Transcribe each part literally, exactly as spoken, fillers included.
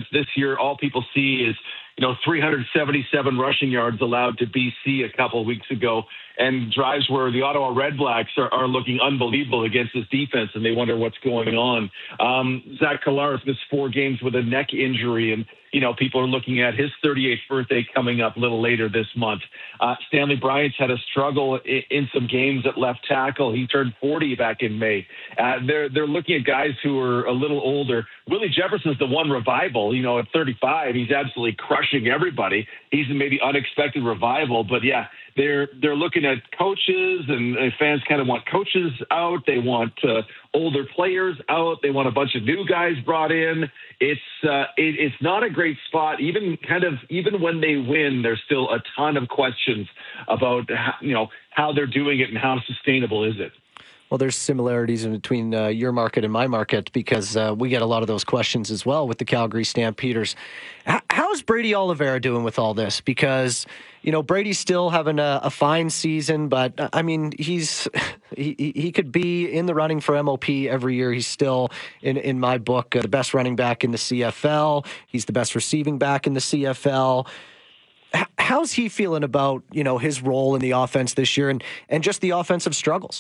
this year, all people see is, you know, three hundred seventy-seven rushing yards allowed to B C a couple of weeks ago, and drives where the Ottawa Redblacks are, are looking unbelievable against this defense, and they wonder what's going on. Um, Zach Collaros missed four games with a neck injury, and, you know, people are looking at his thirty-eighth birthday coming up a little later this month. Uh, Stanley Bryant's had a struggle in, in some games at left tackle. He turned forty back in May. Uh, they're they're looking at guys who are a little older. Willie Jefferson's the one revival. You know, at thirty-five, he's absolutely crushing everybody. He's a maybe unexpected revival, but yeah, they're they're looking at coaches, and, and fans kind of want coaches out. They want uh, older players out. They want a bunch of new guys brought in. It's uh, it, it's not a great spot. Even kind of even when they win, there's still a ton of questions about how, you know how they're doing it and how sustainable is it. Well, there's similarities in between uh, your market and my market, because uh, we get a lot of those questions as well with the Calgary Stampeders. H- how's Brady Oliveira doing with all this? Because, you know, Brady's still having a, a fine season, but uh, I mean, he's he, he could be in the running for M O P every year. He's still, in, in my book, uh, the best running back in the C F L. He's the best receiving back in the C F L. H- how's he feeling about, you know, his role in the offense this year, and, and just the offensive struggles?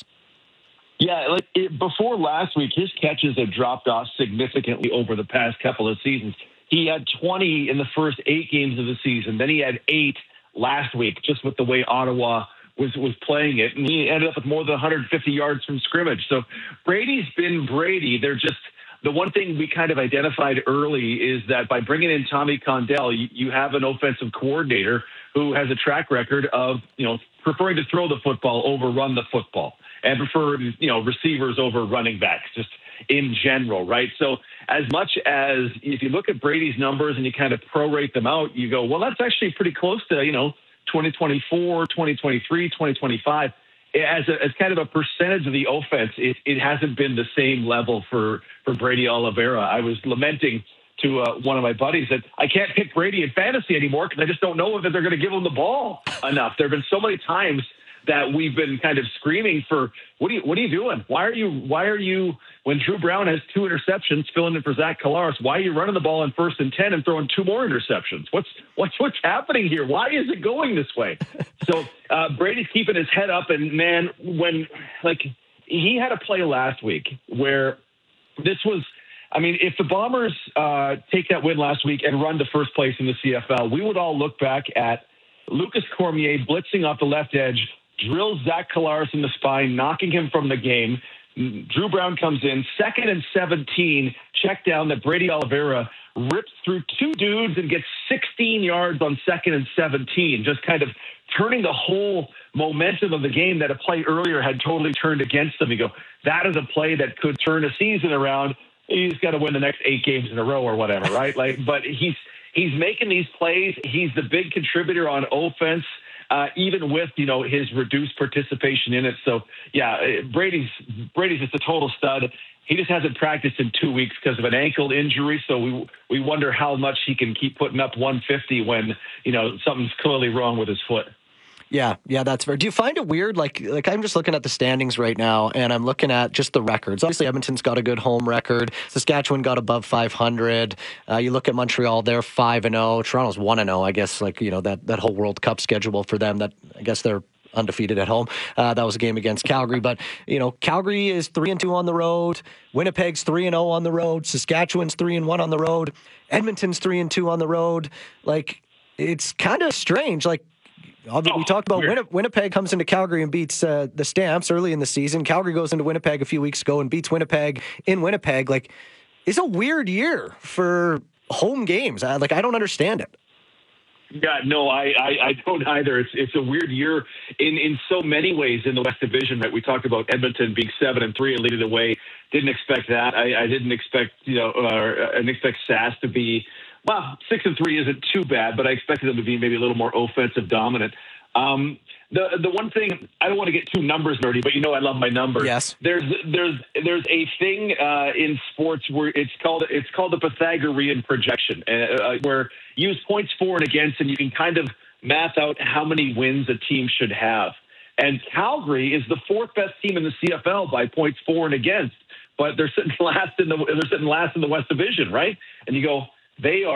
Yeah, like it, before last week, his catches had dropped off significantly over the past couple of seasons. He had twenty in the first eight games of the season. Then he had eight last week, just with the way Ottawa was was playing it. And he ended up with more than one hundred fifty yards from scrimmage. So Brady's been Brady. They're just the one thing we kind of identified early is that by bringing in Tommy Condell, you, you have an offensive coordinator who has a track record of, you know, preferring to throw the football over run the football, and prefer, you know, receivers over running backs, just in general, right? So as much as if you look at Brady's numbers and you kind of prorate them out, you go, well, that's actually pretty close to, you know, twenty twenty-four, twenty twenty-three, twenty twenty-five. As, a, as kind of a percentage of the offense, it, it hasn't been the same level for, for Brady Oliveira. I was lamenting to uh, one of my buddies that I can't pick Brady in fantasy anymore because I just don't know whether they're going to give him the ball enough. There have been so many times that we've been kind of screaming for, what are you, what are you doing? Why are you, why are you, when Drew Brown has two interceptions filling in for Zach Collaros, why are you running the ball in first and ten and throwing two more interceptions? What's, what's, what's happening here? Why is it going this way? So uh, Brady's keeping his head up, and man, when like he had a play last week where this was, I mean, if the Bombers uh, take that win last week and run to first place in the C F L, we would all look back at Lucas Cormier blitzing off the left edge, drills Zach Collaros in the spine, knocking him from the game. Drew Brown comes in, second and seventeen, check down that Brady Oliveira rips through two dudes and gets sixteen yards on second and seventeen, just kind of turning the whole momentum of the game that a play earlier had totally turned against them. You go, that is a play that could turn a season around. He's got to win the next eight games in a row or whatever, right? Like, but he's he's making these plays. He's the big contributor on offense, uh, even with, you know, his reduced participation in it. So, yeah, Brady's Brady's just a total stud. He just hasn't practiced in two weeks because of an ankle injury. So we we wonder how much he can keep putting up one fifty when, you know, something's clearly wrong with his foot. Yeah, yeah, that's fair. Do you find it weird? Like, like I'm just looking at the standings right now, and I'm looking at just the records. Obviously, Edmonton's got a good home record. Saskatchewan got above five hundred. Uh, you look at Montreal, they're five and zero. Toronto's one and zero. I guess, like, you know, that that whole World Cup schedule for them. That I guess they're undefeated at home. Uh, that was a game against Calgary, but you know, Calgary is three and two on the road. Winnipeg's three and zero on the road. Saskatchewan's three and one on the road. Edmonton's three and two on the road. Like, it's kind of strange. Like. We talked about Winni- Winnipeg comes into Calgary and beats uh, the Stamps early in the season. Calgary goes into Winnipeg a few weeks ago and beats Winnipeg in Winnipeg. Like, it's a weird year for home games. I, like, I don't understand it. Yeah, no, I, I, I don't either. It's it's a weird year in, in so many ways in the West Division. Right, we talked about Edmonton being seven and three and leading the way. Didn't expect that. I, I didn't expect you know, uh, I didn't expect Sass to be. Well, six and three isn't too bad, but I expected them to be maybe a little more offensive dominant. Um, the the one thing, I don't want to get too numbers nerdy, but you know I love my numbers. Yes. There's there's there's a thing uh, in sports where it's called it's called the Pythagorean projection, uh, where you use points for and against, and you can kind of math out how many wins a team should have. And Calgary is the fourth best team in the C F L by points for and against, but they're sitting last in the they're sitting last in the West Division, right? And you go, they are.